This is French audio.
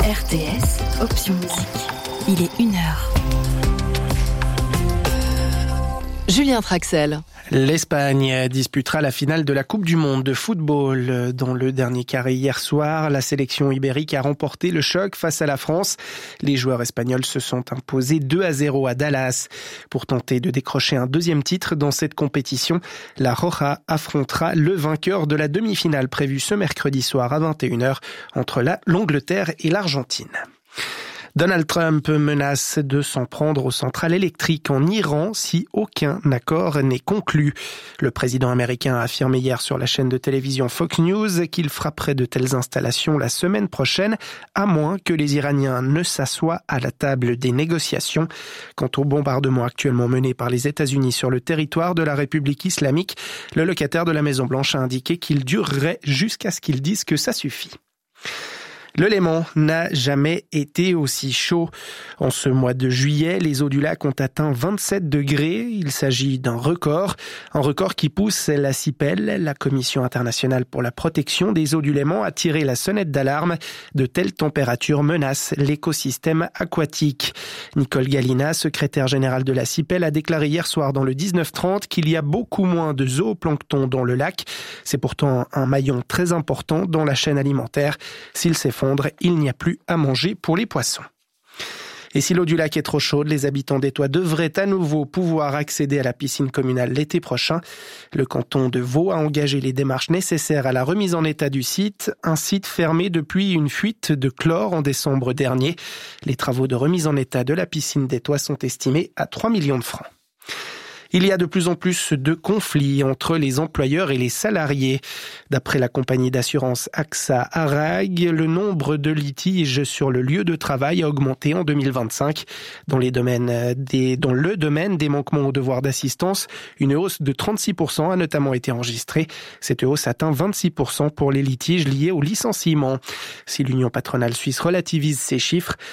RTS, option musique. Il est 1h. Julien Traxel. L'Espagne disputera la finale de la Coupe du Monde de football. Dans le dernier carré hier soir, la sélection ibérique a remporté le choc face à la France. Les joueurs espagnols se sont imposés 2-0 à Dallas. Pour tenter de décrocher un deuxième titre dans cette compétition, la Roja affrontera le vainqueur de la demi-finale prévue ce mercredi soir à 21h entre l'Angleterre et l'Argentine. Donald Trump menace de s'en prendre aux centrales électriques en Iran si aucun accord n'est conclu. Le président américain a affirmé hier sur la chaîne de télévision Fox News qu'il frapperait de telles installations la semaine prochaine, à moins que les Iraniens ne s'assoient à la table des négociations. Quant au bombardement actuellement mené par les États-Unis sur le territoire de la République islamique, le locataire de la Maison-Blanche a indiqué qu'il durerait jusqu'à ce qu'ils disent que ça suffit. Le Léman n'a jamais été aussi chaud. En ce mois de juillet, les eaux du lac ont atteint 27 degrés. Il s'agit d'un record. Un record qui pousse la CIPEL, la Commission internationale pour la protection des eaux du Léman, à tirer la sonnette d'alarme. De telles températures menacent l'écosystème aquatique. Nicole Galina, secrétaire générale de la CIPEL, a déclaré hier soir dans le 19-30 qu'il y a beaucoup moins de zooplancton dans le lac. C'est pourtant un maillon très important dans la chaîne alimentaire. S'il s'effondre, il n'y a plus à manger pour les poissons. Et si l'eau du lac est trop chaude, les habitants d'Étois devraient à nouveau pouvoir accéder à la piscine communale l'été prochain. Le canton de Vaud a engagé les démarches nécessaires à la remise en état du site, un site fermé depuis une fuite de chlore en décembre dernier. Les travaux de remise en état de la piscine d'Étois sont estimés à 3 millions de francs. Il y a de plus en plus de conflits entre les employeurs et les salariés. D'après la compagnie d'assurance AXA Arag, le nombre de litiges sur le lieu de travail a augmenté en 2025. Dans le domaine des manquements au devoir d'assistance, une hausse de 36% a notamment été enregistrée. Cette hausse atteint 26% pour les litiges liés au licenciement. Si l'Union patronale suisse relativise ces chiffres,